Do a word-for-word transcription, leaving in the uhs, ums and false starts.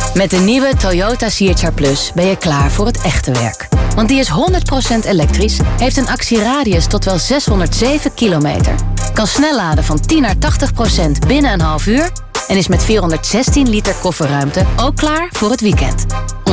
Met de nieuwe Toyota C H R Plus ben je klaar voor het echte werk. Want die is honderd procent elektrisch, heeft een actieradius tot wel zeshonderdzeven kilometer. Kan snel laden van tien naar tachtig procent binnen een half uur... en is met vierhonderdzestien liter kofferruimte ook klaar voor het weekend.